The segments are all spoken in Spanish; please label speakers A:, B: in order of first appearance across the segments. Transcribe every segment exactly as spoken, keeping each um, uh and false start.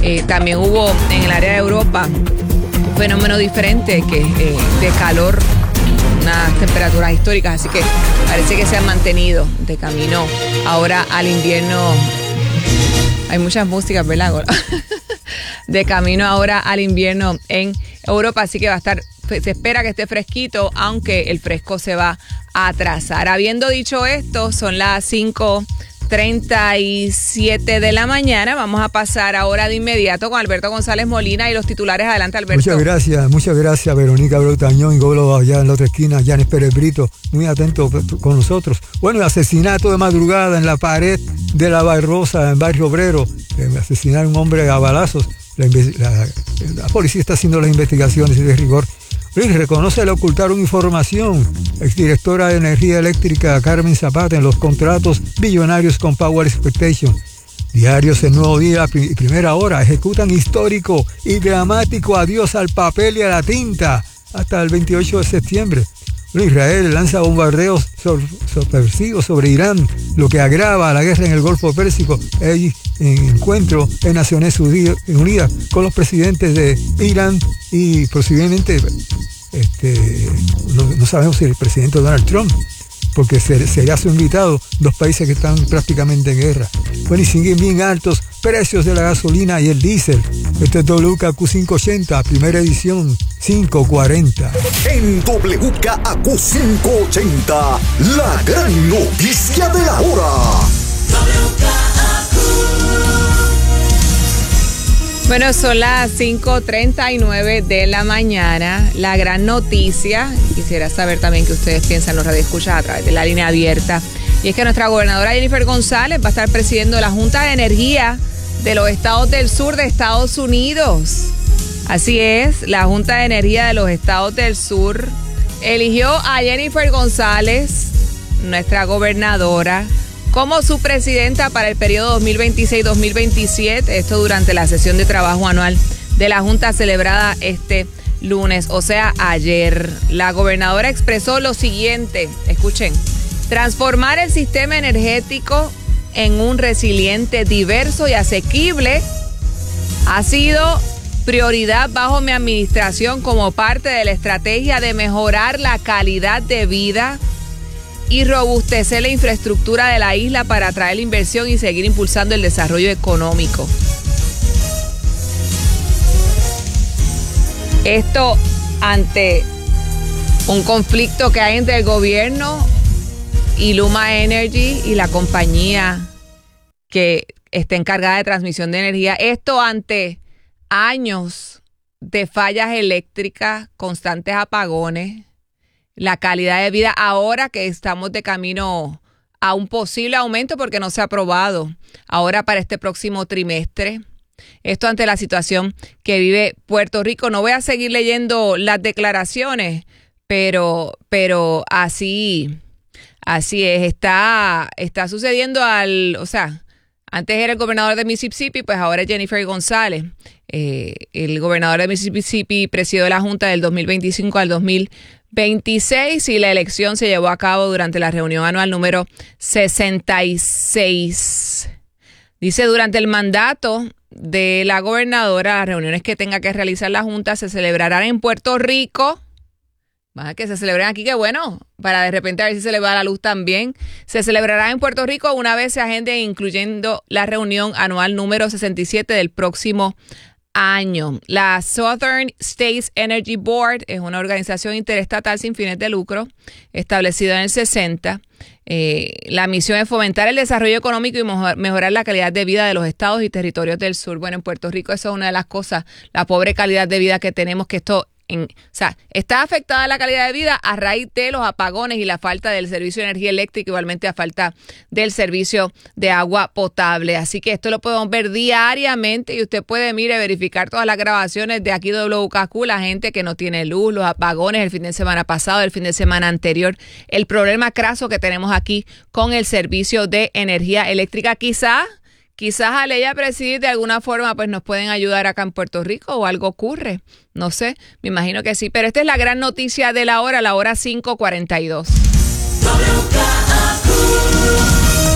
A: Eh, también hubo en el área de Europa un fenómeno diferente que eh, de calor, unas temperaturas históricas, así que parece que se han mantenido de camino ahora al invierno. Hay muchas músicas, ¿verdad? De camino ahora al invierno en Europa, así que va a estar, se espera que esté fresquito, aunque el fresco se va a atrasar. Habiendo dicho esto, son las cinco treinta y siete de la mañana. Vamos a pasar ahora de inmediato con Alberto González Molina y los titulares. Adelante, Alberto.
B: Muchas gracias, muchas gracias, Verónica Brotañón y Golo allá en la otra esquina, Yanis Pérez Brito, muy atento con nosotros. Bueno, el asesinato de madrugada en la pared de la Barrosa, en Barrio Obrero, asesinar a un hombre a balazos. La, la, la policía está haciendo las investigaciones de rigor. Reconoce el ocultaron información. Exdirectora de Energía Eléctrica Carmen Zapata en los contratos billonarios con Power Expectation. Diarios El Nuevo Día y Primera Hora ejecutan histórico y dramático adiós al papel y a la tinta hasta el veintiocho de septiembre. Israel lanza bombardeos sorpresivos sobre Irán, lo que agrava la guerra en el Golfo Pérsico. Hay encuentro en Naciones Unidas con los presidentes de Irán y posiblemente, este, no, no sabemos si el presidente Donald Trump, porque sería su invitado, dos países que están prácticamente en guerra. Bueno, y siguen bien altos precios de la gasolina y el diésel. Este es W K Q quinientos ochenta, primera edición, cinco cuarenta.
C: En W K Q quinientos ochenta, la gran noticia de la hora. W K A Q.
A: Bueno, son las cinco treinta y nueve de la mañana. La gran noticia, quisiera saber también qué ustedes piensan, los radioescuchas a través de la línea abierta, y es que nuestra gobernadora Jennifer González va a estar presidiendo la Junta de Energía de los Estados del Sur de Estados Unidos. Así es, la Junta de Energía de los Estados del Sur eligió a Jennifer González, nuestra gobernadora, como su presidenta para el periodo dos mil veintiséis dos mil veintisiete, esto durante la sesión de trabajo anual de la Junta celebrada este lunes, o sea, ayer. La gobernadora expresó lo siguiente, escuchen: transformar el sistema energético en un resiliente, diverso y asequible ha sido prioridad bajo mi administración como parte de la estrategia de mejorar la calidad de vida y robustecer la infraestructura de la isla para atraer la inversión y seguir impulsando el desarrollo económico. Esto ante un conflicto que hay entre el gobierno y Luma Energy y la compañía que está encargada de transmisión de energía. Esto ante años de fallas eléctricas, constantes apagones, la calidad de vida ahora que estamos de camino a un posible aumento porque no se ha aprobado ahora para este próximo trimestre. Esto ante la situación que vive Puerto Rico. No voy a seguir leyendo las declaraciones, pero, pero así, así es, está, está sucediendo al, o sea, antes era el gobernador de Mississippi, pues ahora es Jennifer González. Eh, el gobernador de Mississippi presidió la Junta del dos mil veinticinco al dos mil veintiséis y la elección se llevó a cabo durante la reunión anual número sesenta y seis. Dice, durante el mandato de la gobernadora, las reuniones que tenga que realizar la Junta se celebrarán en Puerto Rico. Más que se celebren aquí, qué bueno, para de repente a ver si se le va la luz también. Se celebrará en Puerto Rico una vez se agende, incluyendo la reunión anual número sesenta y siete del próximo año. La Southern States Energy Board es una organización interestatal sin fines de lucro, establecida en el sesenta. Eh, la misión es fomentar el desarrollo económico y mejor, mejorar la calidad de vida de los estados y territorios del sur. Bueno, en Puerto Rico eso es una de las cosas, la pobre calidad de vida que tenemos, que esto En, o sea, está afectada la calidad de vida a raíz de los apagones y la falta del servicio de energía eléctrica, igualmente a falta del servicio de agua potable. Así que esto lo podemos ver diariamente y usted puede, mire, verificar todas las grabaciones de aquí de W K Q, la gente que no tiene luz, los apagones el fin de semana pasado, el fin de semana anterior, el problema craso que tenemos aquí con el servicio de energía eléctrica. Quizás Quizás al ella presidir de alguna forma pues nos pueden ayudar acá en Puerto Rico o algo ocurre. No sé, me imagino que sí. Pero esta es la gran noticia de la hora, la hora cinco cuarenta y dos.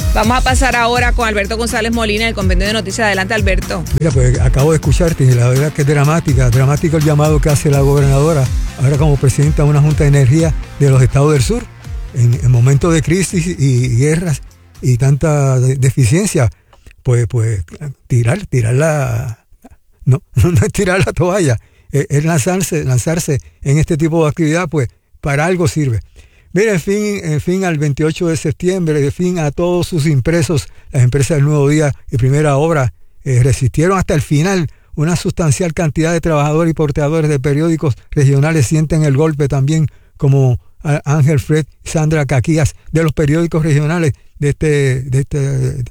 A: Vamos a pasar ahora con Alberto González Molina, el compendio de noticias. Adelante, Alberto.
B: Mira, pues acabo de escucharte y la verdad que es dramática, dramático el llamado que hace la gobernadora, ahora como presidenta de una Junta de Energía de los Estados del Sur, en, en momentos de crisis y guerras y tanta de, deficiencia, pues, pues tirar, tirar la, no, no es tirar la toalla, es, es lanzarse, lanzarse en este tipo de actividad, pues para algo sirve. Mira, en fin, en fin al veintiocho de septiembre, en fin a todos sus impresos, las empresas del Nuevo Día y Primera Hora eh, resistieron hasta el final. Una sustancial cantidad de trabajadores y portadores de periódicos regionales sienten el golpe también, como Ángel Fred y Sandra Caquías, de los periódicos regionales de este, de este, de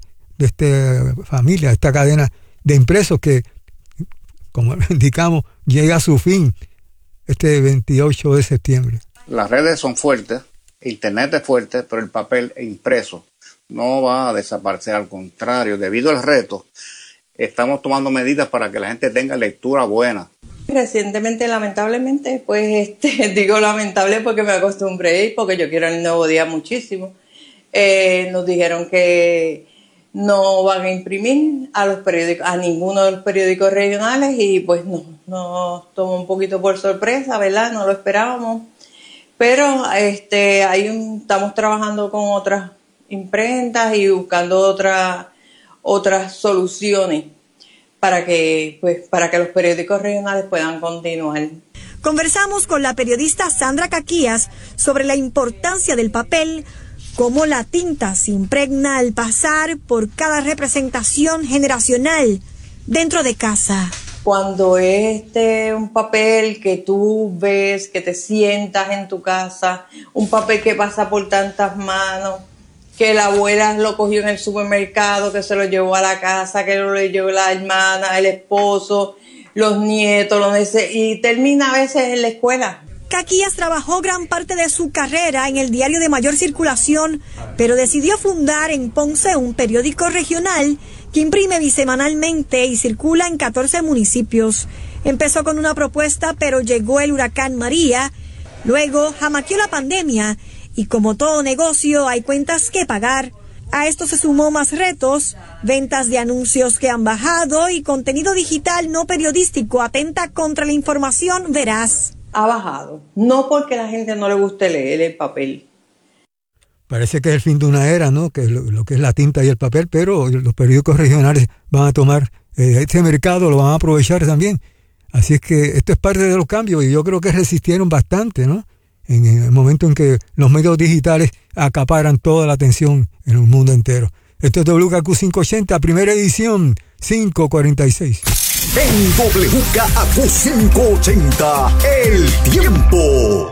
B: esta familia, de esta cadena de impresos que, como indicamos, llega a su fin este veintiocho de septiembre.
D: Las redes son fuertes, internet es fuerte, pero el papel impreso no va a desaparecer, al contrario, debido al reto, estamos tomando medidas para que la gente tenga lectura buena.
E: Recientemente, lamentablemente, pues este, digo lamentable porque me acostumbré y porque yo quiero el Nuevo Día muchísimo. Eh, nos dijeron que no van a imprimir a los periódicos, a ninguno de los periódicos regionales y pues no, nos tomó un poquito por sorpresa, ¿verdad? No lo esperábamos. Pero este, hay un, estamos trabajando con otras imprentas y buscando otras otras soluciones para que, pues, para que los periódicos regionales puedan continuar.
F: Conversamos con la periodista Sandra Caquías sobre la importancia del papel, cómo la tinta se impregna al pasar por cada representación generacional dentro de casa.
E: Cuando es este, un papel que tú ves, que te sientas en tu casa, un papel que pasa por tantas manos, que la abuela lo cogió en el supermercado, que se lo llevó a la casa, que lo llevó la hermana, el esposo, los nietos, los nece- y termina a veces en la escuela.
F: Caquías trabajó gran parte de su carrera en el diario de mayor circulación, pero decidió fundar en Ponce un periódico regional que imprime bisemanalmente y circula en catorce municipios. Empezó con una propuesta, pero llegó el huracán María, luego jamaqueó la pandemia y como todo negocio hay cuentas que pagar. A esto se sumó más retos, ventas de anuncios que han bajado y contenido digital no periodístico atenta contra la información veraz.
E: Ha bajado, no porque a la gente no le guste leer el papel.
B: Parece que es el fin de una era, ¿no? Que lo, lo que es la tinta y el papel, pero los periódicos regionales van a tomar eh, este mercado, lo van a aprovechar también. Así es que esto es parte de los cambios y yo creo que resistieron bastante, ¿no? En, en el momento en que los medios digitales acaparan toda la atención en el mundo entero. Esto es W K Q quinientos ochenta, primera edición, cinco cuarenta y seis.
C: En W K Q quinientos ochenta, el tiempo.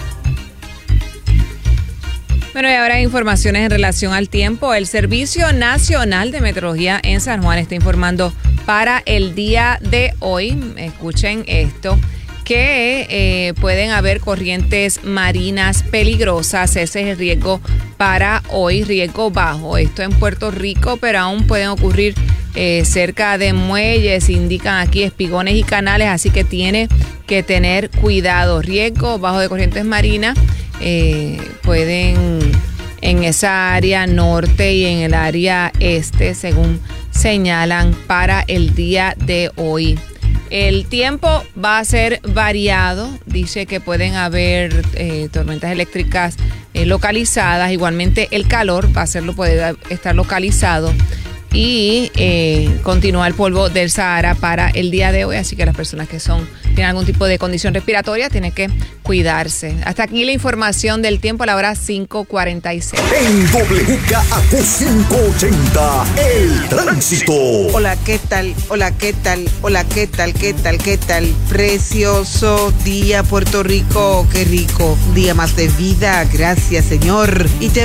A: Bueno, y ahora informaciones en relación al tiempo. El Servicio Nacional de Meteorología en San Juan está informando para el día de hoy, escuchen esto, que eh, pueden haber corrientes marinas peligrosas. Ese es el riesgo para hoy, riesgo bajo. Esto en Puerto Rico, pero aún pueden ocurrir eh, cerca de muelles, indican aquí espigones y canales, así que tiene que tener cuidado. Riesgo bajo de corrientes marinas. Eh, pueden en esa área norte y en el área este, según señalan para el día de hoy. El tiempo va a ser variado, dice que pueden haber eh, tormentas eléctricas eh, localizadas, igualmente el calor va a serlo, puede estar localizado y eh, continúa el polvo del Sahara para el día de hoy, así que las personas que son tienen algún tipo de condición respiratoria tienen que cuidarse. Hasta aquí la información del tiempo a la hora cinco cuarenta y seis.
C: En W K Q quinientos ochenta, el tránsito.
G: Hola, ¿qué tal? Hola, ¿qué tal? Hola, ¿qué tal? ¿Qué tal? ¿Qué tal? Precioso día, Puerto Rico. Qué rico. Un día más de vida. Gracias, Señor. Y te